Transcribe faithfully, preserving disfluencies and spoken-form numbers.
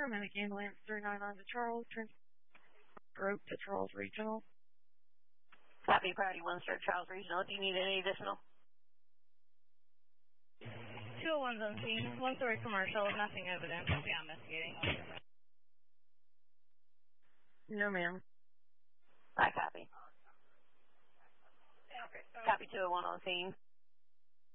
Paramedic Ambulance three nine nine to Charles, transfer stroke to Charles Regional. Copy, priority one stroke, Charles Regional. Do you need any additional? two oh one's on scene, one story commercial, nothing evident. Yeah, investigating. No, ma'am. I copy. Copy two oh one on scene.